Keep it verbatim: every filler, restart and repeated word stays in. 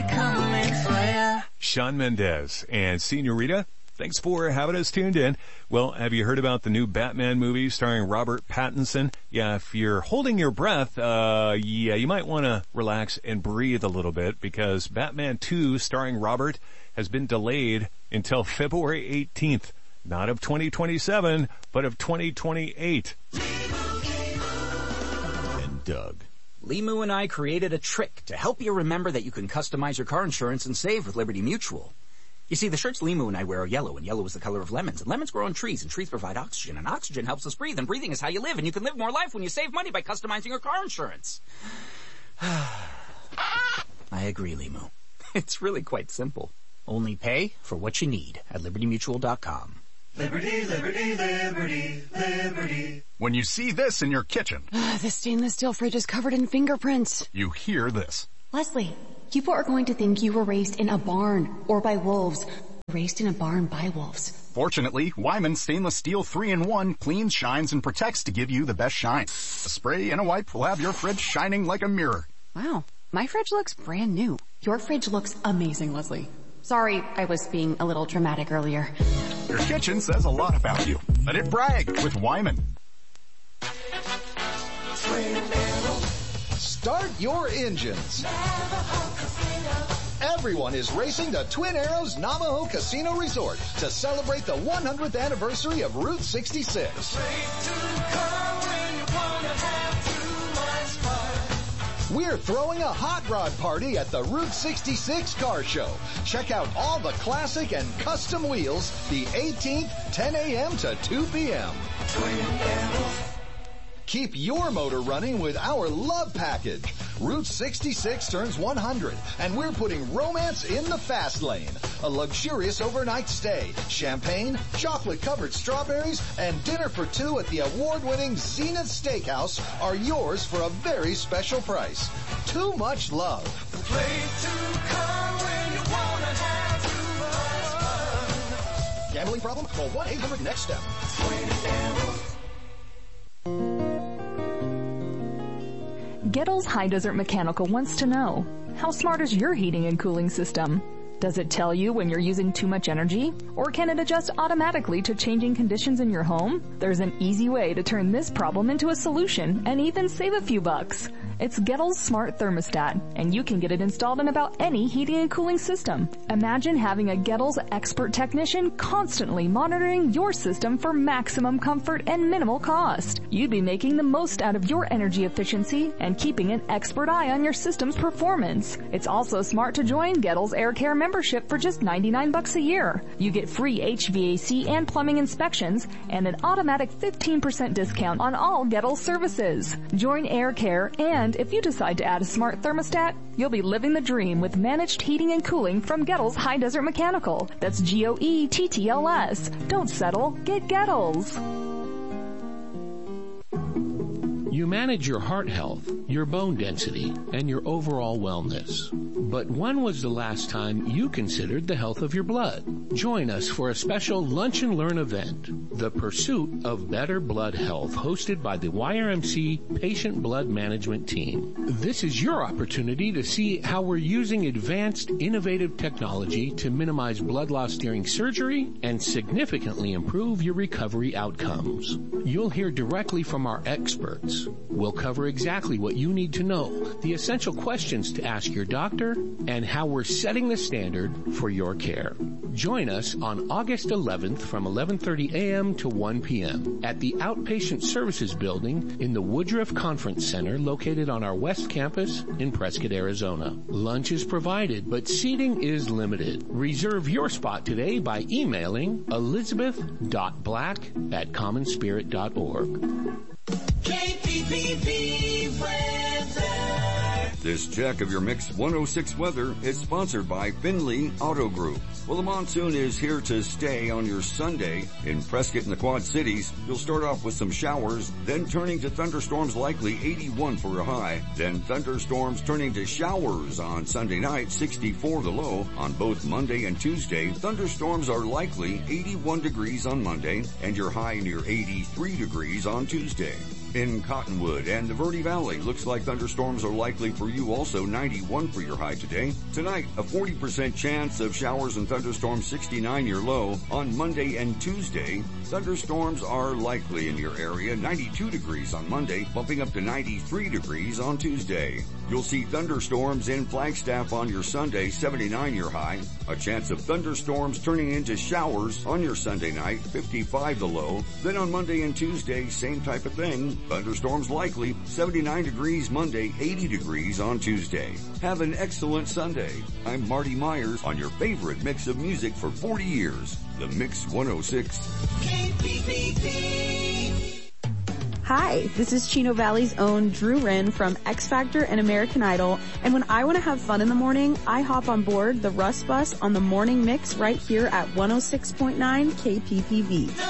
coming for ya. Shawn Mendes and Senorita, thanks for having us tuned in. Well, have you heard about the new Batman movie starring Robert Pattinson? Yeah, if you're holding your breath, uh, yeah, you might want to relax and breathe a little bit because Batman two starring Robert has been delayed until February eighteenth. Not of twenty twenty-seven, but of twenty twenty-eight. And Doug. Limu and I created a trick to help you remember that you can customize your car insurance and save with Liberty Mutual. You see, the shirts Limu and I wear are yellow, and yellow is the color of lemons, and lemons grow on trees, and trees provide oxygen, and oxygen helps us breathe, and breathing is how you live, and you can live more life when you save money by customizing your car insurance. I agree, Limu. It's really quite simple. Only pay for what you need at liberty mutual dot com. Liberty, liberty, liberty, liberty. When you see this in your kitchen, The stainless steel fridge is covered in fingerprints. you hear this. Leslie, people are going to think you were raised in a barn or by wolves. Raised in a barn by wolves. Fortunately, Wyman Stainless Steel three in one cleans, shines, and protects to give you the best shine. A spray and a wipe will have your fridge shining like a mirror. Wow, my fridge looks brand new. Your fridge looks amazing, Leslie. Sorry, I was being a little dramatic earlier. Your kitchen says a lot about you. Let it brag with Wyman. Start your engines. Everyone is racing to Twin Arrows Navajo Casino Resort to celebrate the one hundredth anniversary of Route sixty-six. We're throwing a hot rod party at the Route sixty-six Car Show. Check out all the classic and custom wheels the eighteenth, ten a.m. to two p.m. Keep your motor running with our love package. Route sixty-six turns one hundred, and we're putting romance in the fast lane. A luxurious overnight stay, champagne, chocolate-covered strawberries, and dinner for two at the award-winning Zenith Steakhouse are yours for a very special price. Too much love. Gambling problem? Call one eight hundred next step. Gettles High Desert Mechanical wants to know, how smart is your heating and cooling system? Does it tell you when you're using too much energy? Or can it adjust automatically to changing conditions in your home? There's an easy way to turn this problem into a solution and even save a few bucks. It's Gettles Smart Thermostat, and you can get it installed in about any heating and cooling system. Imagine having a Gettles expert technician constantly monitoring your system for maximum comfort and minimal cost. You'd be making the most out of your energy efficiency and keeping an expert eye on your system's performance. It's also smart to join Gettles Air Care membership for just ninety-nine bucks a year. You get free H V A C and plumbing inspections and an automatic fifteen percent discount on all Gettles services. Join Air Care, and if you decide to add a smart thermostat, you'll be living the dream with managed heating and cooling from Gettles High Desert Mechanical. That's G O E T T L S. Don't settle. Get Gettles. You manage your heart health, your bone density, and your overall wellness. But when was the last time you considered the health of your blood? Join us for a special Lunch and Learn event, The Pursuit of Better Blood Health, hosted by the Y R M C Patient Blood Management Team. This is your opportunity to see how we're using advanced, innovative technology to minimize blood loss during surgery and significantly improve your recovery outcomes. You'll hear directly from our experts. We'll cover exactly what you need to know, the essential questions to ask your doctor, and how we're setting the standard for your care. Join us on August eleventh from eleven thirty a.m. to one p.m. at the Outpatient Services Building in the Woodruff Conference Center located on our West Campus in Prescott, Arizona. Lunch is provided, but seating is limited. Reserve your spot today by emailing elizabeth dot black at common spirit dot org. K P P P weather. This check of your Mix one oh six weather is sponsored by Finley Auto Group. Well, the monsoon is here to stay on your Sunday. In Prescott and the Quad Cities, you'll start off with some showers, then turning to thunderstorms likely, eighty-one for a high. Then thunderstorms turning to showers on Sunday night, sixty-four the low. On both Monday and Tuesday, thunderstorms are likely, eighty-one degrees on Monday, and your high near eighty-three degrees on Tuesday. in Cottonwood and the Verde Valley. Looks like thunderstorms are likely for you also, ninety-one for your high today. Tonight, a forty percent chance of showers and thunderstorms, sixty-nine your low. On Monday and Tuesday, thunderstorms are likely in your area, ninety-two degrees on Monday, bumping up to ninety-three degrees on Tuesday. You'll see thunderstorms in Flagstaff on your Sunday, seventy-nine your high. A chance of thunderstorms turning into showers on your Sunday night, fifty-five the low. Then on Monday and Tuesday, same type of thing. Thunderstorms likely, seventy-nine degrees Monday, eighty degrees on Tuesday. Have an excellent Sunday. I'm Marty Myers on your favorite mix of music for forty years. The Mix one oh six. K P P P. Hi, this is Chino Valley's own Drew Wren from X Factor and American Idol. And when I want to have fun in the morning, I hop on board the Russ Bus on the morning mix right here at one oh six point nine K P P V.